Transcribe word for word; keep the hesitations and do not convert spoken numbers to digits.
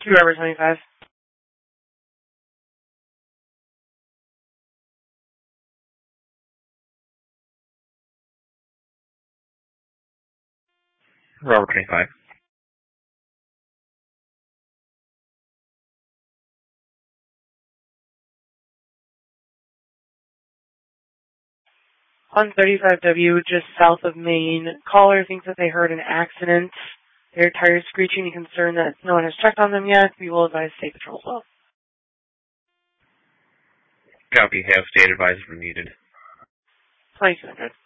Two Robert twenty-five. Robert twenty-five. On thirty-five W, just south of Maine, caller thinks that they heard an accident. Their tires screeching and concerned that no one has checked on them yet. We will advise State Patrol as well. Copy. Have State advisors when needed. twenty-two hundred.